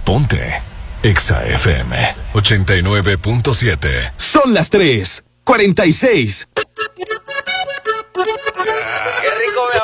Ponte Exa FM 89.7. Son las 3:46. Qué rico